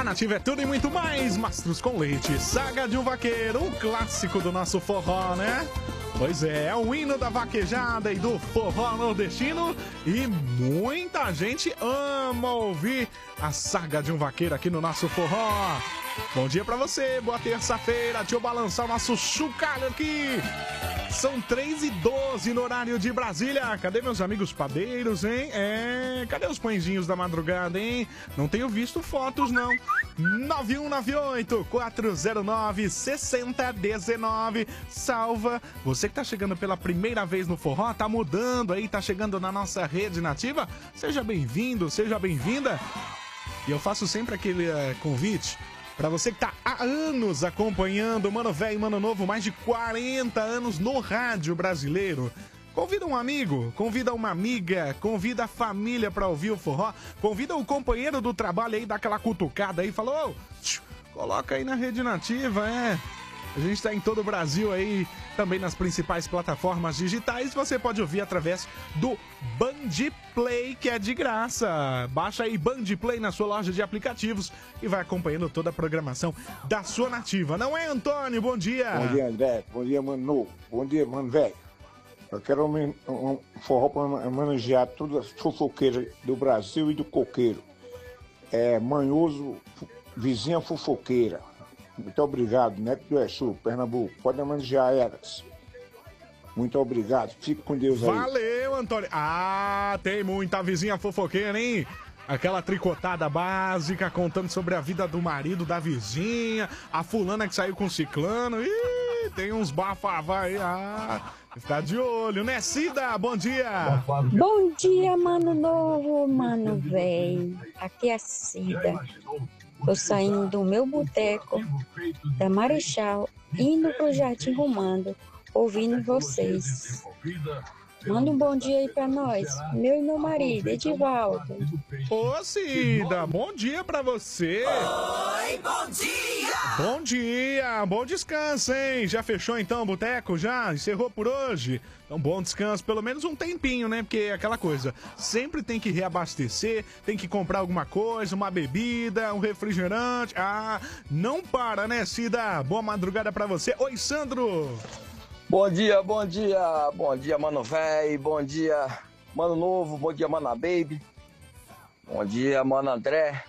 Nativa é tudo e muito mais. Mastros com leite, Saga de um Vaqueiro, um clássico do nosso forró, né? Pois é o hino da vaquejada e do forró nordestino. E muita gente ama ouvir a Saga de um Vaqueiro aqui no nosso forró. Bom dia pra você, boa terça-feira. Deixa eu balançar o nosso chocalho aqui. São 3h12 no horário de Brasília. Cadê meus amigos padeiros, hein? Cadê os pãezinhos da madrugada, hein? Não tenho visto fotos, não. 9198-409-6019. Salva. Você que tá chegando pela primeira vez no forró, tá mudando aí, tá chegando na nossa rede nativa. Seja bem-vindo, seja bem-vinda. E eu faço sempre aquele convite pra você que tá há anos acompanhando Mano Velho e Mano Novo, mais de 40 anos no rádio brasileiro. Convida um amigo, convida uma amiga, convida a família pra ouvir o forró, convida o companheiro do trabalho aí, dá aquela cutucada aí, falou, coloca aí na rede nativa, A gente tá em todo o Brasil aí, também nas principais plataformas digitais. Você pode ouvir através do Band Play, que é de graça. Baixa aí Band Play na sua loja de aplicativos e vai acompanhando toda a programação da sua nativa. Não é, Antônio? Bom dia. Bom dia, André. Bom dia, Mano Novo. Bom dia, Mano Velho. Eu quero um forró para homenagear todas as fofoqueiras do Brasil e do coqueiro. Manhoso, vizinha fofoqueira. Muito obrigado, Neto do Exu, Pernambuco. Pode homenagear elas. Muito obrigado. Fique com Deus aí. Valeu, Antônio. Tem muita vizinha fofoqueira, hein? Aquela tricotada básica, contando sobre a vida do marido da vizinha, a fulana que saiu com o ciclano. Ih, tem uns bafavá aí. Ficar de olho, né, Cida? Bom dia. Bom dia, Mano Novo, Mano Velho. Aqui é a Cida. Tô saindo do meu boteco da Marechal, indo pro Jardim Romando, ouvindo vocês. Manda um bom dia aí pra nós, meu e meu marido, Edivaldo. Ô, Cida, bom dia pra você. Oi, bom dia. Bom dia, bom descanso, hein? Já fechou então o boteco? Já? Encerrou por hoje? Então, bom descanso, pelo menos um tempinho, né? Porque é aquela coisa, sempre tem que reabastecer, tem que comprar alguma coisa, uma bebida, um refrigerante. Não para, né, Cida? Boa madrugada pra você. Oi, Sandro. Bom dia, bom dia. Bom dia, Mano Velho. Bom dia, Mano Novo. Bom dia, Mana Baby. Bom dia, Mano André.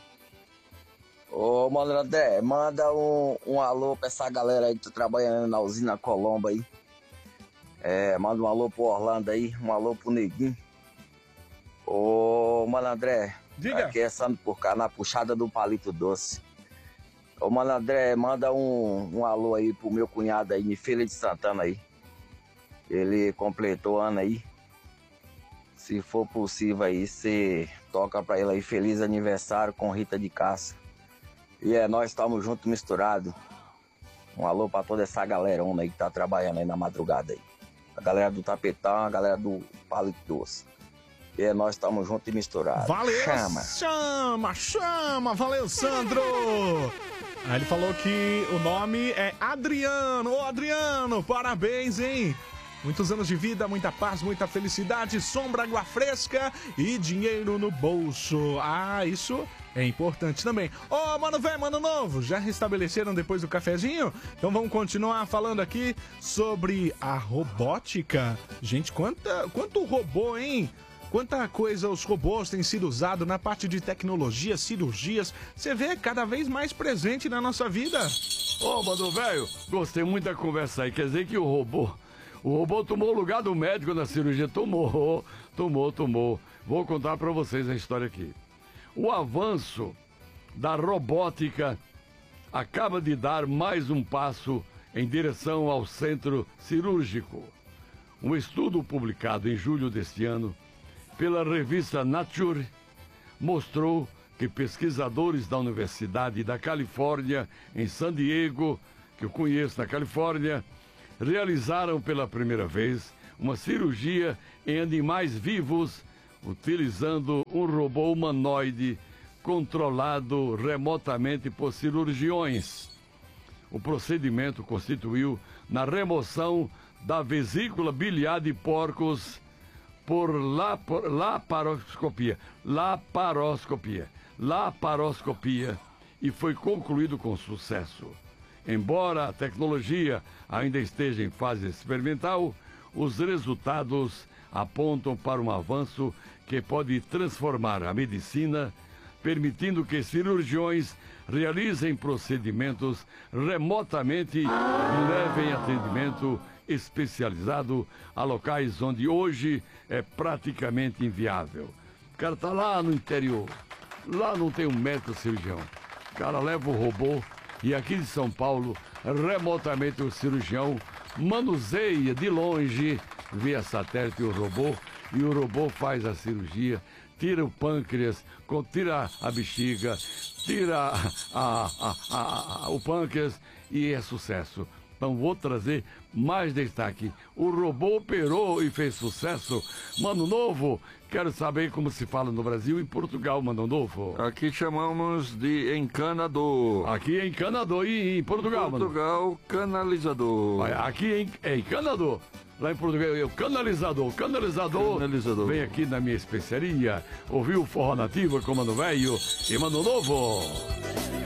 Ô, Mano André, manda um alô pra essa galera aí que tá trabalhando na usina Colombo aí. Manda um alô pro Orlando aí, um alô pro Neguinho. Ô, Mano André, diga. Aqui é Sandro por cá, na puxada do Palito Doce. Ô, Mano André, manda um alô aí pro meu cunhado aí, em Feira de Santana aí. Ele completou ano aí. Se for possível aí, você toca pra ele aí, feliz aniversário com Rita de Caça. E nós estamos juntos misturados. Um alô pra toda essa galerona aí que tá trabalhando aí na madrugada aí. A galera do Tapetão, a galera do Palito Doce. E nós estamos juntos e misturados. Valeu, chama. Valeu, Sandro. Ele falou que o nome é Adriano. Ô, Adriano, parabéns, hein? Muitos anos de vida, muita paz, muita felicidade, sombra, água fresca e dinheiro no bolso. Isso é importante também. Mano Velho, Mano Novo, já restabeleceram depois do cafezinho? Então vamos continuar falando aqui sobre a robótica. Gente, quanto robô, hein? Quanta coisa os robôs têm sido usados na parte de tecnologia, cirurgias. Você vê cada vez mais presente na nossa vida. Mano Velho, gostei muito da conversa aí. Quer dizer que o robô tomou o lugar do médico na cirurgia. Tomou. Vou contar pra vocês a história aqui. O avanço da robótica acaba de dar mais um passo em direção ao centro cirúrgico. Um estudo publicado em julho deste ano pela revista Nature mostrou que pesquisadores da Universidade da Califórnia, em San Diego, que eu conheço na Califórnia, realizaram pela primeira vez uma cirurgia em animais vivos utilizando um robô humanoide controlado remotamente por cirurgiões. O procedimento consistiu na remoção da vesícula biliar de porcos por laparoscopia, e foi concluído com sucesso. Embora a tecnologia ainda esteja em fase experimental, os resultados apontam para um avanço que pode transformar a medicina, permitindo que cirurgiões realizem procedimentos remotamente e levem atendimento especializado a locais onde hoje é praticamente inviável. O cara está lá no interior, lá não tem um médico cirurgião. O cara leva o robô e aqui de São Paulo, remotamente o cirurgião manuseia de longe, via satélite o robô, e o robô faz a cirurgia, tira o pâncreas, tira a bexiga, tira o pâncreas e é sucesso. Então vou trazer mais destaque. O robô operou e fez sucesso. Mano Novo, quero saber como se fala no Brasil e em Portugal, Mano Novo. Aqui chamamos de encanador. Aqui é encanador e em Portugal, Em Portugal, canalizador. Aqui é encanador. Lá em Portugal é o canalizador. Canalizador. Vem aqui na minha especiaria. Ouviu o Forró Nativa com Mano Velho e Mano Novo.